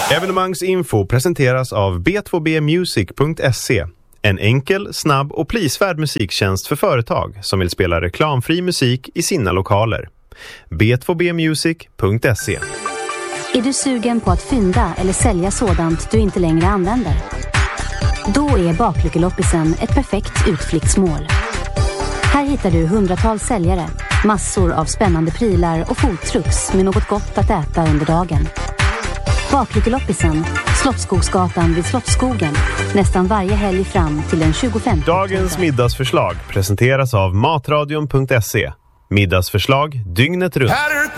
Evenemangsinfo presenteras av b2bmusic.se. En enkel, snabb och prisvärd musiktjänst för företag som vill spela reklamfri musik i sina lokaler. b2bmusic.se. Är du sugen på att fynda eller sälja sådant du inte längre använder? Då är Baklyckeloppisen ett perfekt utflyktsmål. Här hittar du hundratals säljare, massor av spännande prylar och foodtrucks med något gott att äta under dagen. Baklyckeloppisen, Slottsskogsgatan vid Slottsskogen, nästan varje helg fram till den 25. Dagens middagsförslag presenteras av matradion.se. Middagsförslag dygnet runt.